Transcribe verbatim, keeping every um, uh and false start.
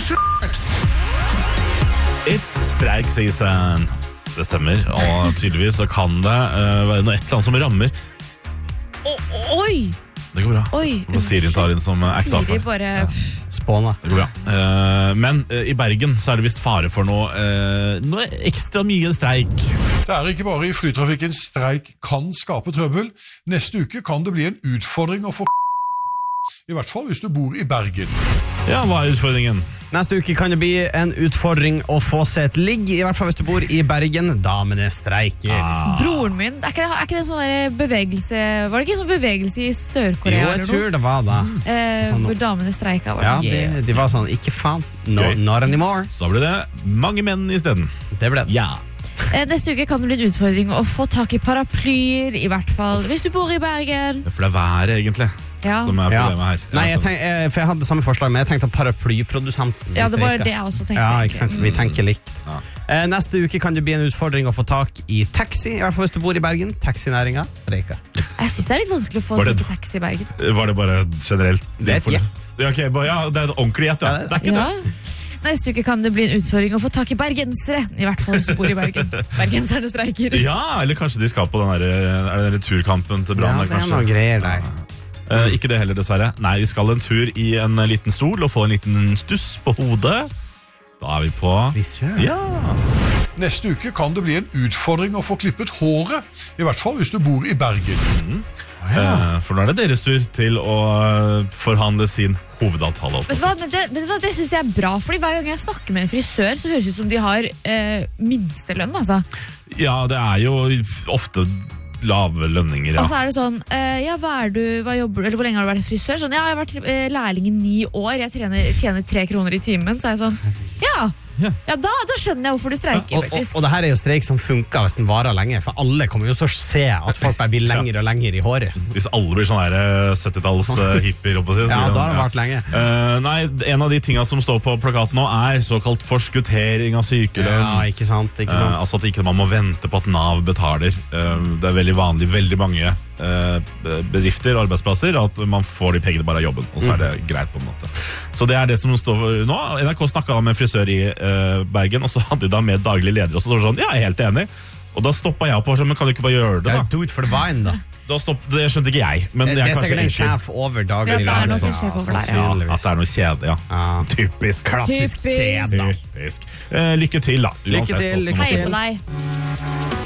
It's strike season. Det stemmer, og tydeligvis så kan det uh, være noe et eller annet som rammer. O- Oi! Det går bra. Oi, Og Siri tar inn som ekte Siri ape. bare Spåna. Det går bra. Uh, men uh, i Bergen så er det visst fare for noe, uh, noe ekstra mye streik. Det er ikke bare i flytrafikken streik kan skape trøbbel. Neste uke kan det bli en utfordring å få i hvert fall hvis du bor i Bergen. Ja, hva er utfordringen? Neste uke kan det bli en utfordring å få seg et ligg, i hvert fall hvis du bor i Bergen. Damene streiker. Ah. Broren min, er ikke, det, er ikke det en sånn der bevegelse Var det ikke en sånn bevegelse i Jo, Sør-Korea jeg eller noe? tror det var da. Eh, Sånn- hvor damene streika var Ja, sånn de, yeah. de var sånn, ikke faen, no, Gøy. not anymore. Så da blir det mange menn i stedet. Det ble det. Ja. eh, Neste uke kan det bli en utfordring å få tak i paraplyer, i hvert fall hvis du bor i Bergen. For det er været egentlig Ja, som er Ja. problemet her. Nei, jeg, skjønner. tenk, eh, for jeg hadde samme forslag, men jeg tenkte at paraplyprodusenten ja det var streiker. det jeg også tenkte. Ja, egentlig. ikke sant? Vi tenker likt. Ja. Eh, neste uke kan det bli en utfordring å få tak i taxi, i hvert fall hvis du bor i Bergen. Taxinæringa streiker. Jeg synes det er litt vanskelig å få Var det- tak i taxi i Bergen. Var det bare generelt? Det er et for- gjett. Ja, ok, bare- ja, det er et ordentlig gjett, ja. Ja, det- Det er ikke Ja. det. Neste uke kan det bli en utfordring å få tak i bergensere, i hvert fall hvis du bor i Bergen. Bergenserne streiker. Ja, eller kanskje de skal på den der, er det den returkampen til Ja, Brann? det er kanskje? noe greier der. Eh, ikke det heller, dessverre. Nei, vi skal en tur i en eh, liten stol og få en liten stuss på hodet. Da er vi på Frisør. Ja. Neste uke kan det bli en utfordring å få klippet håret, i hvert fall hvis du bor i Bergen. Eh, for nå er det deres tur til å eh, forhandle sin hovedavtale. Vet du hva, men det, vet du hva, det synes jeg er bra, fordi hver gang jeg snakker med en frisør, så høres det ut som de har eh, minstelønn, altså. Ja, det er jo ofte lave lønninger, Og så ja. er det sånn, eh, ja, hva er du, hva jobber du, eller hvor lenge har du vært frisør? Sånn, ja, jeg har vært eh, lærling i ni år, jeg tjener, tjener tre kroner i timen, så er jeg sånn, ja, Ja. ja da, da skjønner jeg hvorfor du streiker, Og, og, faktisk. og det her er jo streik som funker hvis den varer lenge, for alle kommer jo til å se at folk bare blir lengre og lengre i håret. Hvis alle blir sånne her, eh, syttitalls eh, hippier oppe, så blir Ja, det- da har det vart lenge. Eh, nei, en av de tingene som står på plakaten nå er såkalt forskuttering av sykelønn. Ja, ikke sant, ikke Eh, sant. altså at ikke man må vente på at Nav betaler. Eh, det er veldig vanlig, veldig mange eh, bedrifter, arbeidsplasser, at man får de pengene bare av jobben, og så er det greit på en måte. Så det er det som står for nå. N R K snakket da med en frisør i eh, Bergen, og så hadde de da med daglig leder, og så står det sånn, ja, jeg er helt enig. Og da stoppet jeg opp og sånn, men kan du ikke bare gjøre det Ja, da? do it for the vine, da. da stopp, det skjønte ikke jeg, men Det, jeg det er kanskje sikkert en enkel. sjef over daglig Ja, det er leder, nok en så- sjef over der, ja. Ja, sannsynligvis. at det er noe kjede, ja. Ja. Typisk. Klassisk Typisk. kjede. Typisk. Eh, lykke til da. Lykke uansett til, hvordan lykke man- Hei på deg.